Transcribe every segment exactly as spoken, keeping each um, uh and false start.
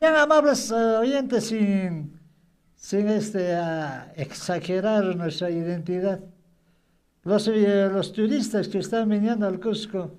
Bien, amables eh, oyentes, sin, sin este, ah, exagerar nuestra identidad, los, eh, los turistas que están viniendo al Cusco,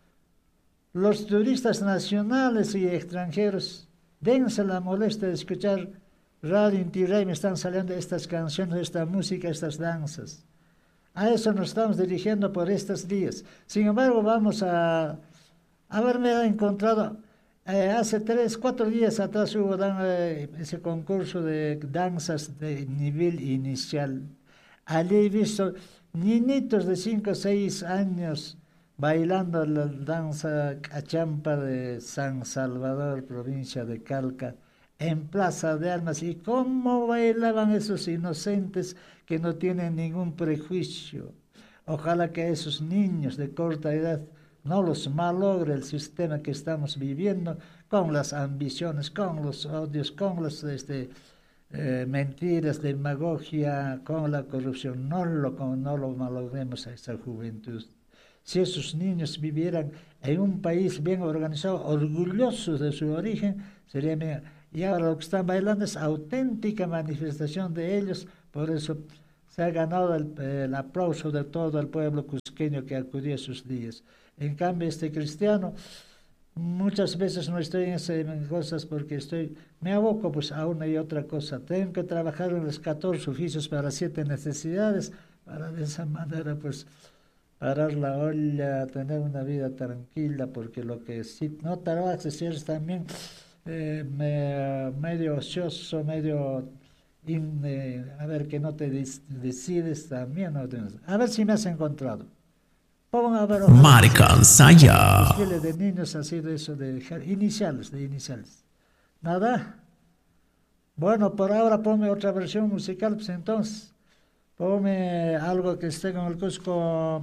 los turistas nacionales y extranjeros, dense la molestia de escuchar Radio Inti Raymi, me están saliendo estas canciones, esta música, estas danzas. A eso nos estamos dirigiendo por estos días. Sin embargo, vamos a haberme encontrado, eh, hace tres, cuatro días atrás hubo dan, eh, ese concurso de danzas de nivel inicial. Allí he visto niñitos de cinco o seis años bailando la danza cachampa de San Salvador, provincia de Calca, en Plaza de Armas. Y cómo bailaban esos inocentes que no tienen ningún prejuicio. Ojalá que esos niños de corta edad no los malogre el sistema que estamos viviendo con las ambiciones, con los odios, con las este, eh, mentiras, demagogia, con la corrupción. No lo, no lo malogremos a esa juventud. Si esos niños vivieran en un país bien organizado, orgullosos de su origen, sería bien. Y ahora lo que están bailando es auténtica manifestación de ellos, por eso se ha ganado el, el aplauso de todo el pueblo cusqueño que acudió a sus días. En cambio, este cristiano, muchas veces no estoy en esas cosas porque estoy, me aboco pues a una y otra cosa. Tengo que trabajar en los catorce oficios para siete necesidades, para de esa manera pues parar la olla, tener una vida tranquila, porque lo que si no trabajas si eres también eh, me, medio ocioso, medio in, eh, a ver que no te decides también, ¿no? A ver si me has encontrado. Pongan a ver, Marican Saya. De niños así de eso, de iniciales, de iniciales. Nada. Bueno, por ahora ponme otra versión musical, pues entonces, ponme algo que esté con el Cusco.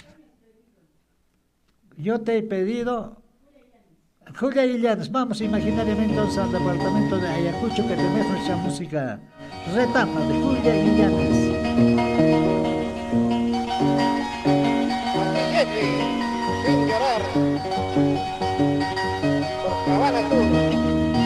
Yo te he pedido, Julia Illanes, vamos imaginariamente entonces al departamento de Ayacucho que tenemos esa música retama de Julia Illanes.